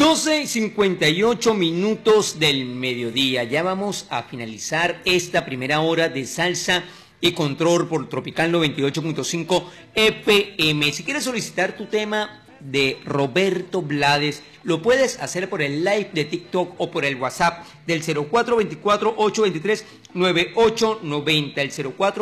12:58 del mediodía. Ya vamos a finalizar esta primera hora de salsa y control por Tropical 98.5 FM. Si quieres solicitar tu tema de Roberto Blades, lo puedes hacer por el live de TikTok o por el WhatsApp del 0424-823-9890. El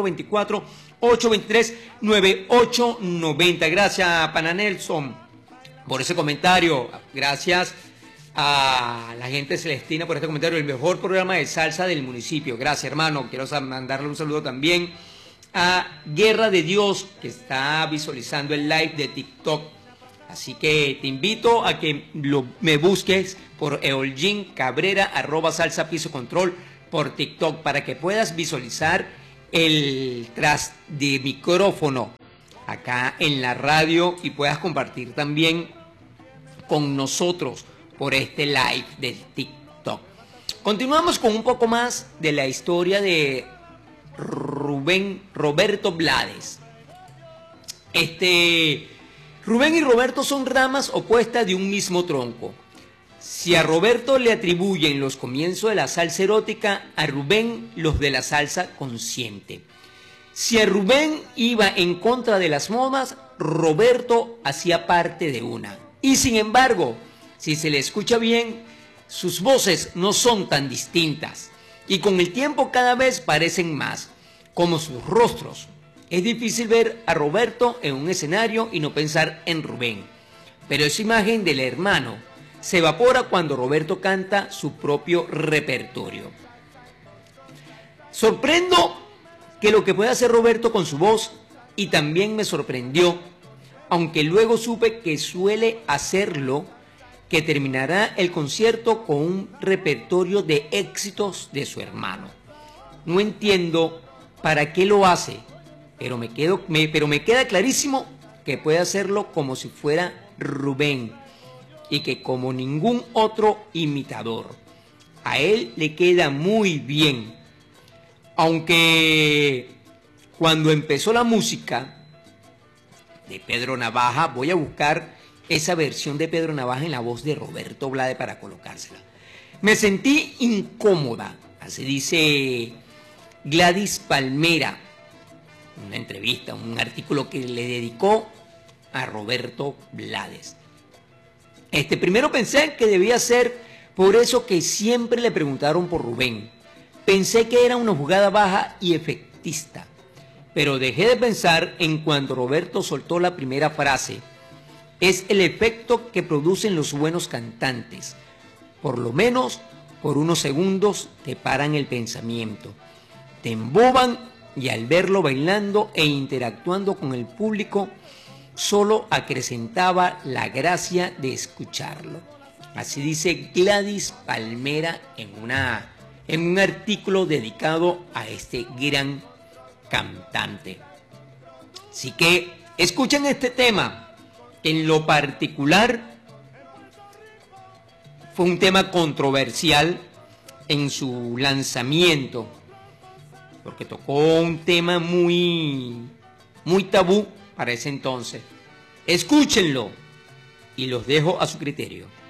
0424-823-9890. Gracias, Pana Nelson, por ese comentario. Gracias a la gente celestina por este comentario. El mejor programa de salsa del municipio. Gracias, hermano. Quiero mandarle un saludo también a Guerra de Dios, que está visualizando el live de TikTok. Así que te invito a que me busques por Eolgin Cabrera, @salsa piso control por TikTok, para que puedas visualizar el tras de micrófono acá en la radio y puedas compartir también con nosotros por este live del TikTok. Continuamos con un poco más de la historia de Roberto Blades. Rubén y Roberto son ramas opuestas de un mismo tronco. Si a Roberto le atribuyen los comienzos de la salsa erótica, a Rubén los de la salsa consciente. Si a Rubén iba en contra de las modas, Roberto hacía parte de una. Y sin embargo, si se le escucha bien, sus voces no son tan distintas. Y con el tiempo cada vez parecen más, como sus rostros. Es difícil ver a Roberto en un escenario y no pensar en Rubén. Pero esa imagen del hermano se evapora cuando Roberto canta su propio repertorio. Sorprendo que lo que puede hacer Roberto con su voz, y también me sorprendió, aunque luego supe que suele hacerlo, que terminará el concierto con un repertorio de éxitos de su hermano. No entiendo para qué lo hace, pero me queda clarísimo que puede hacerlo como si fuera Rubén, y que como ningún otro imitador. A él le queda muy bien. Aunque cuando empezó la música de Pedro Navaja, voy a buscar esa versión de Pedro Navaja en la voz de Roberto Blades para colocársela. Me sentí incómoda, así dice Gladys Palmera, una entrevista, un artículo que le dedicó a Roberto Blades. Primero pensé que debía ser por eso que siempre le preguntaron por Rubén. Pensé que era una jugada baja y efectista, pero dejé de pensar en cuando Roberto soltó la primera frase. Es el efecto que producen los buenos cantantes. Por lo menos por unos segundos te paran el pensamiento, te emboban, y al verlo bailando e interactuando con el público, solo acrecentaba la gracia de escucharlo. Así dice Gladys Palmera en un artículo dedicado a este gran cantante. Así que escuchen este tema. En lo particular fue un tema controversial en su lanzamiento, porque tocó un tema muy tabú para ese entonces. Escúchenlo y los dejo a su criterio.